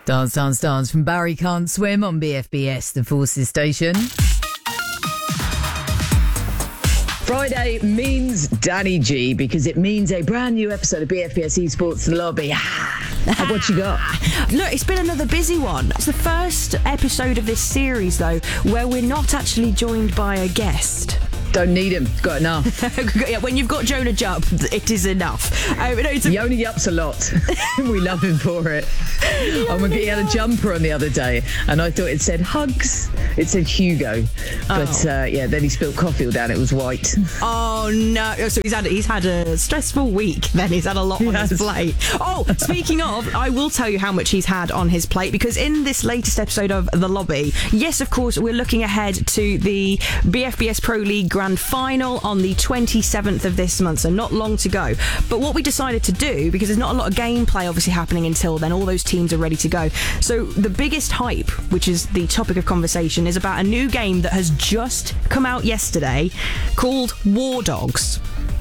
Dance, Dance, Dance from Barry Can't Swim on BFBS, the Forces station. Friday means Danny G because it means a brand new episode of BFBS Esports The Lobby. What you got? Look, it's been another busy one. It's the first episode of this series, though, where we're not actually joined by a guest. Don't need him. Got enough. Yeah, when you've got Jonah Jupp, it is enough. Yoni Jupp's a lot. We love him for it. He had a jumper on the other day, and I thought it said hugs. It said Hugo. But then he spilled coffee all down. It was white. Oh, no. So he's had a stressful week, then. He's had a lot on his plate. Oh, speaking of, I will tell you how much he's had on his plate, because in this latest episode of The Lobby, yes, of course, we're looking ahead to the BFBS Pro League Grand Final on the 27th of this month, so not long to go. But what we decided to do, because there's not a lot of gameplay obviously happening until then, all those teams are ready to go. So the biggest hype, which is the topic of conversation, is about a new game that has just come out yesterday called War Dogs.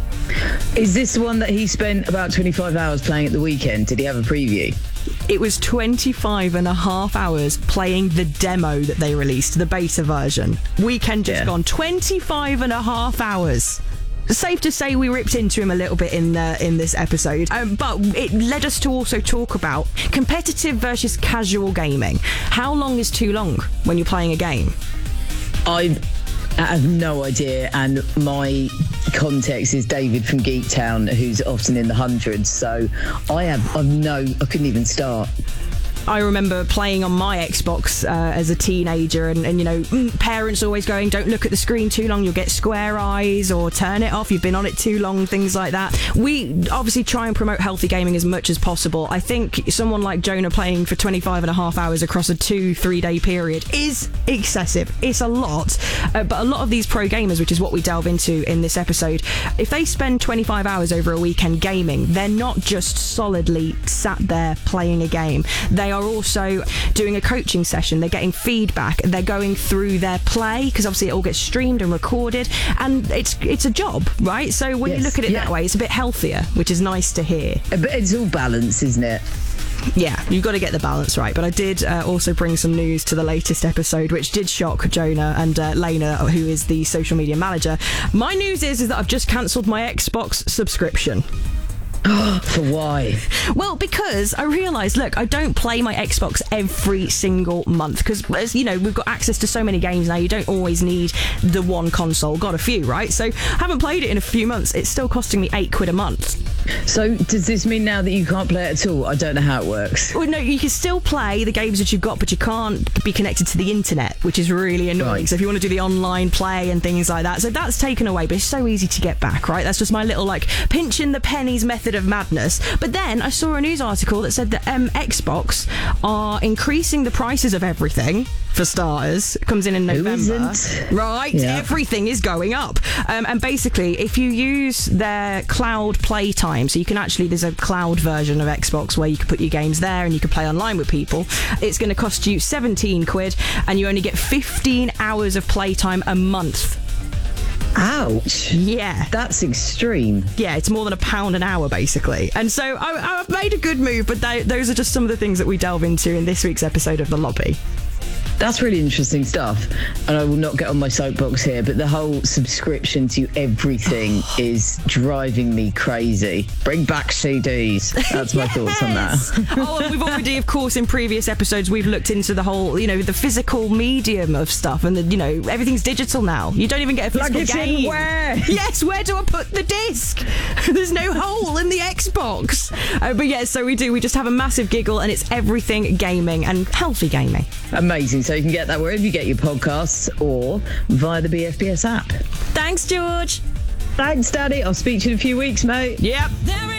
Is this the one that he spent about 25 hours playing at the weekend? Did he have a preview? It was 25 and a half hours playing the demo that they released, the beta version. Weekend just gone. 25 and a half hours. Safe to say we ripped into him a little bit in this episode, but it led us to also talk about competitive versus casual gaming. How long is too long when you're playing a game? I have no idea, and my context is David from Geektown, who's often in the hundreds, so I couldn't even start. I remember playing on my Xbox as a teenager, and you know, parents always going, don't look at the screen too long, you'll get square eyes, or turn it off, you've been on it too long, things like that. We obviously try and promote healthy gaming as much as possible. I think someone like Jonah playing for 25 and a half hours across a 2-3 day period is excessive. It's a lot, but a lot of these pro gamers, which is what we delve into in this episode, if they spend 25 hours over a weekend gaming, they're not just solidly sat there playing a game. They are also doing a coaching session, they're getting feedback, they're going through their play, because obviously it all gets streamed and recorded, and it's a job, right? So when you look at it that way, it's a bit healthier, which is nice to hear. But it's all balance, isn't it? Yeah, you've got to get the balance right. But I did also bring some news to the latest episode, which did shock Jonah and Lena, who is the social media manager. My news is that I've just cancelled my Xbox subscription. For why? Well, because I realised, look, I don't play my Xbox every single month, because, as you know, we've got access to so many games now, you don't always need the one console. Got a few, right? So I haven't played it in a few months. It's still costing me £8 a month. So does this mean now that you can't play it at all? I don't know how it works. Well, no, you can still play the games that you've got, but you can't be connected to the internet, which is really annoying. Right. So if you want to do the online play and things like that, so that's taken away, but it's so easy to get back, right? That's just my little, like, pinching the pennies method of madness. But then I saw a news article that said that Xbox are increasing the prices of everything. For starters, it comes in November. Who isn't? Right, yeah. Everything is going up. And basically, if you use their cloud play time, so you can actually, there's a cloud version of Xbox where you can put your games there and you can play online with people. It's going to cost you £17, and you only get 15 hours of playtime a month. Ouch. Yeah. That's extreme. Yeah, it's more than £1 an hour, basically. And so I've made a good move, but those are just some of the things that we delve into in this week's episode of The Lobby. That's really interesting stuff, and I will not get on my soapbox here, but the whole subscription to everything is driving me crazy. Bring back CDs. That's my thoughts on that. Oh, and we've already, of course, in previous episodes, we've looked into the whole, you know, the physical medium of stuff, and you know, everything's digital now. You don't even get a physical game. In where? Yes, where do I put the disc? There's no hole in the Xbox. But yeah, so we just have a massive giggle, and it's everything gaming and healthy gaming. Amazing. So you can get that wherever you get your podcasts or via the BFBS app. Thanks, George. Thanks, Daddy. I'll speak to you in a few weeks, mate. Yep.